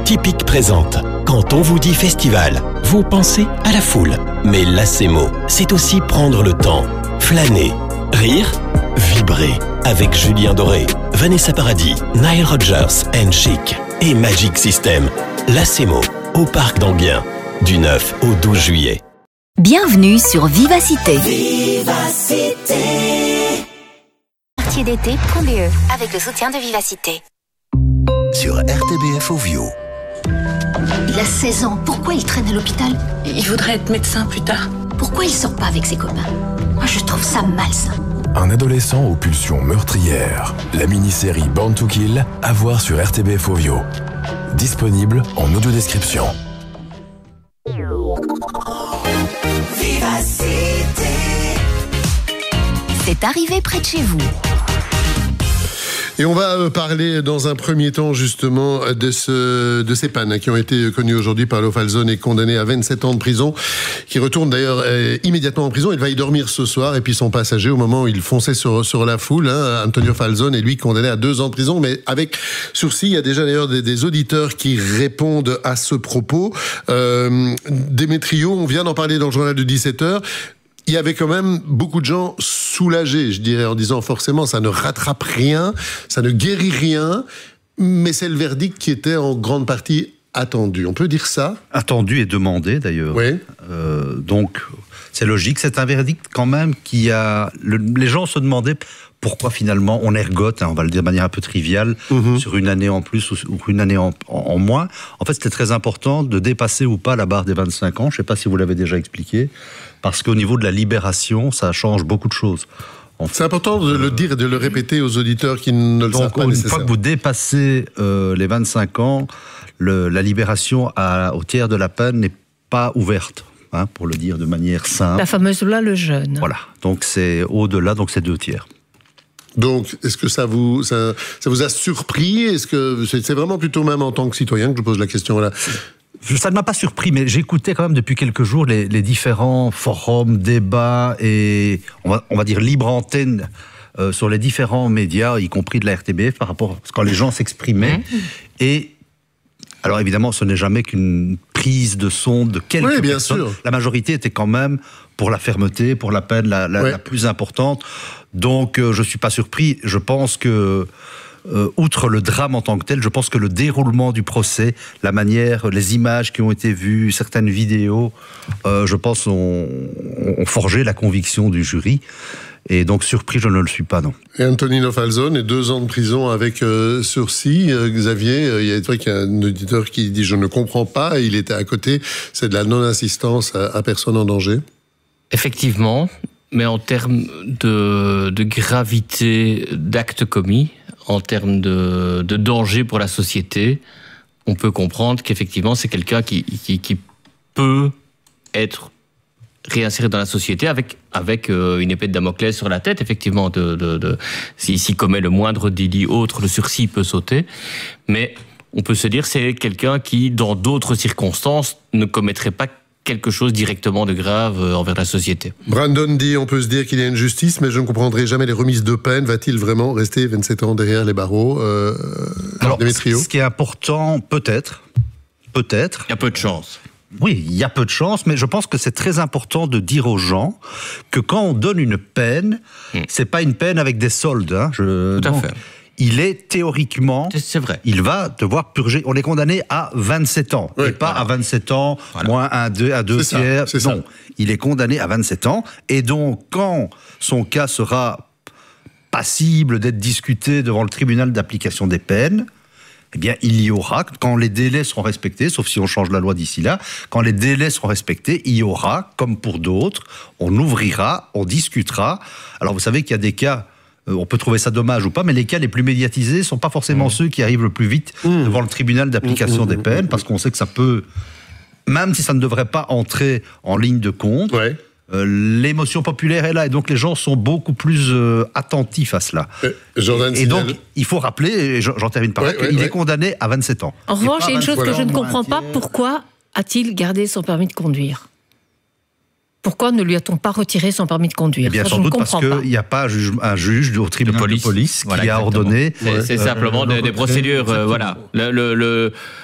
Typique présente. Quand on vous dit festival, vous pensez à la foule. Mais Lacemo, c'est aussi prendre le temps, flâner, rire, vibrer. Avec Julien Doré, Vanessa Paradis, Nile Rodgers and Chic et Magic System. Lacemo, au Parc d'Enghien, du 9 au 12 juillet. Bienvenue sur Vivacité. Vivacité. Quartier d'été, Condé, avec le soutien de Vivacité. Sur RTBF Ovio. Il a 16 ans, pourquoi il traîne à l'hôpital? Il voudrait être médecin plus tard. Pourquoi il sort pas avec ses copains? Moi je trouve ça malsain. Un adolescent aux pulsions meurtrières. La mini-série Born to Kill, à voir sur RTBF Ovio. Disponible en audio-description. Vivacité. C'est arrivé près de chez vous. Et on va parler dans un premier temps justement de ces pannes qui ont été connues aujourd'hui par Lo Falzone et condamné à 27 ans de prison, qui retourne d'ailleurs immédiatement en prison. Il va y dormir ce soir, et puis son passager, au moment où il fonçait sur la foule, Antonio Falzone, est lui condamné à 2 ans de prison, mais avec sursis. Il y a déjà d'ailleurs des auditeurs qui répondent à ce propos. Démétrio, on vient d'en parler dans le journal de 17h. Il y avait quand même beaucoup de gens soulagés, je dirais, en disant forcément ça ne rattrape rien, ça ne guérit rien, mais c'est le verdict qui était en grande partie attendu. On peut dire ça ? Attendu et demandé d'ailleurs. Oui. Donc c'est logique, c'est un verdict quand même qui a... Les gens se demandaient pourquoi finalement on ergote, on va le dire de manière un peu triviale, sur une année en plus ou une année en moins. En fait, c'était très important de dépasser ou pas la barre des 25 ans. Je ne sais pas si vous l'avez déjà expliqué, parce qu'au niveau de la libération, ça change beaucoup de choses. C'est important de le dire et de le répéter aux auditeurs qui ne le savent pas nécessairement. Une fois que vous dépassez les 25 ans, la libération au tiers de la peine n'est pas ouverte, pour le dire de manière simple. La fameuse loi Lejeune. Voilà, donc c'est au-delà, donc c'est 2 tiers. Donc, est-ce que ça vous a surpris ? Est-ce que c'est vraiment plutôt même en tant que citoyen que je pose la question là ? Ça ne m'a pas surpris, mais j'écoutais quand même depuis quelques jours les différents forums, débats et on va dire libre antenne sur les différents médias, y compris de la RTBF, par rapport à quand les gens s'exprimaient. Et alors évidemment, ce n'est jamais qu'une prise de son de quelques personnes. Sûr. La majorité était quand même pour la fermeté, pour la peine la plus importante. Donc je ne suis pas surpris. Je pense que, outre le drame en tant que tel, je pense que le déroulement du procès, la manière, les images qui ont été vues, certaines vidéos, je pense ont forgé la conviction du jury. Et donc surpris, je ne le suis pas, non. Et Antonino Falzone, 2 ans de prison avec sursis. Xavier, il y a un auditeur qui dit « Je ne comprends pas », il était à côté. C'est de la non-assistance à personne en danger. Effectivement, mais en termes de gravité d'actes commis, en termes de danger pour la société, on peut comprendre qu'effectivement c'est quelqu'un qui peut être réinséré dans la société avec une épée de Damoclès sur la tête, effectivement. S'il commet le moindre délit autre, le sursis peut sauter. Mais on peut se dire c'est quelqu'un qui, dans d'autres circonstances, ne commettrait pas quelque chose directement de grave envers la société. Brandon dit, on peut se dire qu'il y a une justice, mais je ne comprendrai jamais les remises de peine. Va-t-il vraiment rester 27 ans derrière les barreaux Alors, ce qui est important, peut-être. Il y a peu de chance. Oui, il y a peu de chance, mais je pense que c'est très important de dire aux gens que quand on donne une peine, c'est pas une peine avec des soldes. Tout à fait. Il est théoriquement... C'est vrai. Il va devoir purger. On est condamné à 27 ans. Et pas à 27 ans, moins un 2 tiers. Non, il est condamné à 27 ans. Et donc, quand son cas sera passible d'être discuté devant le tribunal d'application des peines, eh bien, il y aura, quand les délais seront respectés, sauf si on change la loi d'ici là, quand les délais seront respectés, il y aura, comme pour d'autres, on ouvrira, on discutera. Alors, vous savez qu'il y a des cas... On peut trouver ça dommage ou pas, mais les cas les plus médiatisés ne sont pas forcément ceux qui arrivent le plus vite devant le tribunal d'application des peines, parce qu'on sait que ça peut, même si ça ne devrait pas entrer en ligne de compte, l'émotion populaire est là, et donc les gens sont beaucoup plus attentifs à cela. Et donc, il faut rappeler, et j'en termine par là, qu'il est condamné à 27 ans. En revanche, il y a une chose que je ne comprends pas, pourquoi a-t-il gardé son permis de conduire ? Pourquoi ne lui a-t-on pas retiré son permis de conduire ? Eh bien, sans doute parce qu'il n'y a pas un juge au tribunal de police qui a ordonné... C'est simplement des procédures, voilà.